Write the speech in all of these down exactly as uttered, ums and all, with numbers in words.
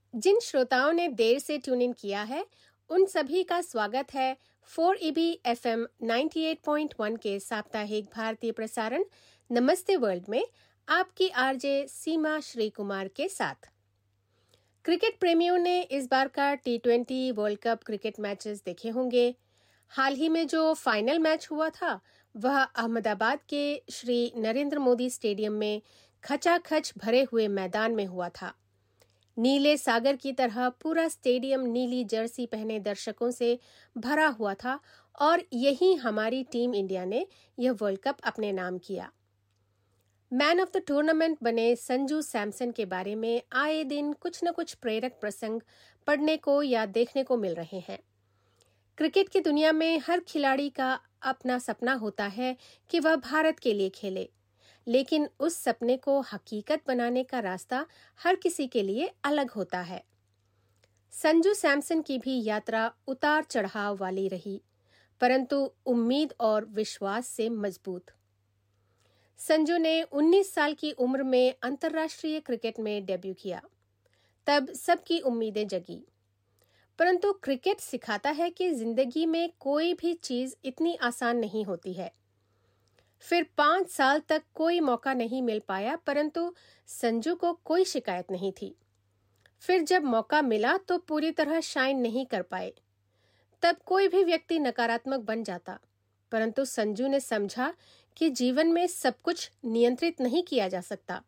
जिन श्रोताओं ने देर से ट्यून इन किया है उन सभी का स्वागत है four E B F M अट्ठानवे पॉइंट एक के साप्ताहिक भारतीय प्रसारण नमस्ते वर्ल्ड में आपकी आरजे सीमा श्री कुमार के साथ। क्रिकेट प्रेमियों ने इस बार का T twenty world cup cricket matches देखे होंगे। हाल ही में जो फाइनल मैच हुआ था वह अहमदाबाद के श्री नरेंद्र मोदी स्टेडियम में खचाखच भरे हुए मैदान में हुआ था। नीले सागर की तरह पूरा स्टेडियम नीली जर्सी पहने दर्शकों से भरा हुआ था और यही हमारी टीम इंडिया ने यह वर्ल्ड कप अपने नाम किया। मैन ऑफ द टूर्नामेंट बने संजू सैमसन के बारे में आए दिन कुछ न कुछ प्रेरक प्रसंग पढ़ने को या देखने को मिल रहे हैं। क्रिकेट की दुनिया में हर खिलाड़ी का अपना सपना होता है कि वह भारत के लिए खेले, लेकिन उस सपने को हकीकत बनाने का रास्ता हर किसी के लिए अलग होता है। संजू सैमसन की भी यात्रा उतार चढ़ाव वाली रही, परंतु उम्मीद और विश्वास से मजबूत। संजू ने उन्नीस साल की उम्र में अंतर्राष्ट्रीय क्रिकेट में डेब्यू किया। तब सबकी उम्मीदें जगी, परंतु क्रिकेट सिखाता है कि जिंदगी में कोई भी चीज इतनी आसान नहीं होती है। फिर पांच साल तक कोई मौका नहीं मिल पाया, परंतु संजू को कोई शिकायत नहीं थी। फिर जब मौका मिला तो पूरी तरह शाइन नहीं कर पाए। तब कोई भी व्यक्ति नकारात्मक बन जाता, परंतु संजू ने समझा कि जीवन में सब कुछ नियंत्रित नहीं किया जा सकता।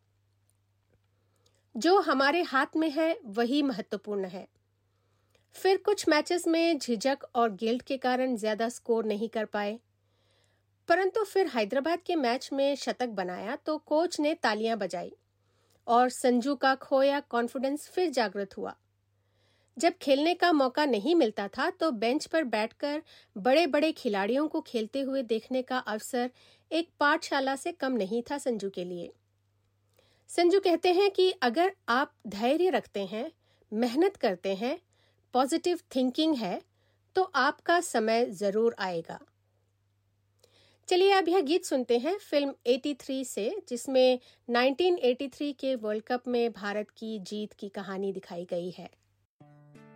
जो हमारे हाथ में है वही महत्वपूर्ण है। फिर कुछ मैचेस में झिझक और गिल्ट के कारण ज्यादा स्कोर नहीं कर पाए, परंतु फिर हैदराबाद के मैच में शतक बनाया तो कोच ने तालियां बजाई और संजू का खोया कॉन्फिडेंस फिर जागृत हुआ। जब खेलने का मौका नहीं मिलता था तो बेंच पर बैठकर बड़े बड़े खिलाड़ियों को खेलते हुए देखने का अवसर एक पाठशाला से कम नहीं था संजू के लिए। संजू कहते हैं कि अगर आप धैर्य रखते हैं, मेहनत करते हैं, पॉजिटिव थिंकिंग है, तो आपका समय जरूर आएगा। चलिए अब यह गीत सुनते हैं फिल्म तिरासी से, जिसमें उन्नीस सौ तिरासी के वर्ल्ड कप में भारत की जीत की कहानी दिखाई गई है।